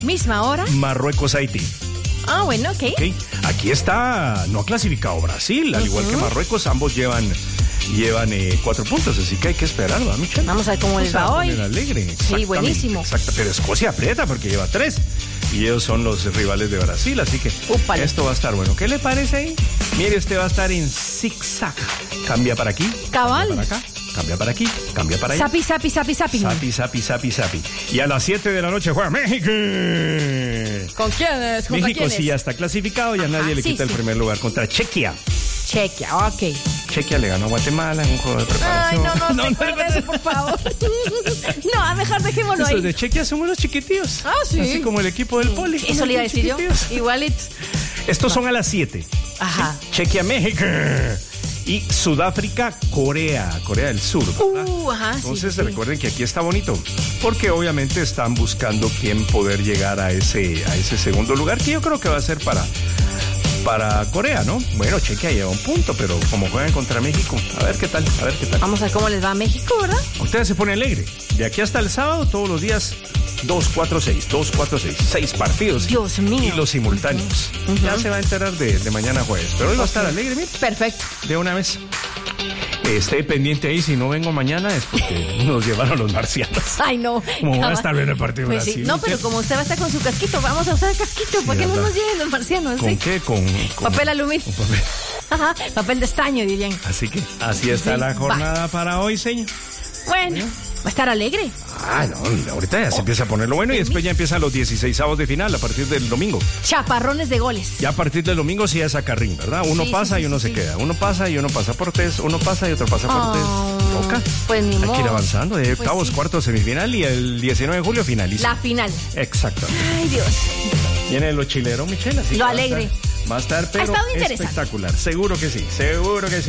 Misma hora. Marruecos-Haití. Ah, bueno, ok. Aquí está, no ha clasificado Brasil, al igual que Marruecos, ambos llevan 4 puntos, así que hay que esperar, ¿va, Michelle? Vamos a ver cómo les va hoy. Alegre, sí, buenísimo. Exacto, pero Escocia aprieta porque lleva 3 y ellos son los rivales de Brasil, así que esto va a estar bueno. ¿Qué le parece ahí? Mire, este va a estar en zigzag. Cambia para aquí. Cabal. Cambia para acá. Cambia para aquí, cambia para allá. Sapi, sapi, sapi, sapi. Sapi, sapi, sapi, sapi. Y a las 7 de la noche juega México. ¿Con quiénes? México sí ya está clasificado, ya nadie le quita el primer lugar contra Chequia. Chequia, ok. Chequia le ganó a Guatemala en un juego de preparación. Ay, no eso, por favor. No, mejor dejémoslo ahí. Los de Chequia son unos chiquitíos. Ah, sí. Así como el equipo del Poli. Eso le iba a decir yo. Igualito. Estos son a las 7. Ajá. Chequia, México. Y Sudáfrica, Corea del Sur, ¿verdad? Ajá, entonces recuerden que aquí está bonito, porque obviamente están buscando quién poder llegar a ese segundo lugar, que yo creo que va a ser para Corea, ¿no? Bueno, Chequia lleva un punto, pero como juegan contra México, a ver qué tal. Vamos a ver cómo les va a México, ¿verdad? Ustedes se ponen alegre. De aquí hasta el sábado, todos los días, 2-4-6, 6 partidos. Dios mío. Y los simultáneos. Ya se va a enterar de mañana jueves. Pero hoy va a estar alegre, mira. Perfecto. De una vez. Esté pendiente ahí, si no vengo mañana es porque nos llevaron los marcianos. Ay, no. Como va a estar viendo el partido pues Brasil. Sí. No, pero como usted va a estar con su casquito, vamos a usar el casquito para que no nos lleguen los marcianos. ¿Con qué? Con papel aluminio. Ajá, papel de estaño, dirían. Así que así está la jornada para hoy, señor. Bueno, va a estar alegre. Ah, no, ahorita ya se empieza a poner lo bueno y después ya empiezan los 16avos de final a partir del domingo. Chaparrones de goles. Ya a partir del domingo sí es a carrín, ¿verdad? Uno pasa y uno se queda. Uno pasa y uno pasa por test. Uno pasa y otro pasa por test. Loca. Pues ni modo. Hay que ir avanzando. De octavos, cuartos, semifinal y el 19 de julio finaliza. La final. Exacto. Ay, Dios. Viene lo chilero, Michelle. Así lo alegre. Va a estar, pero espectacular. Seguro que sí.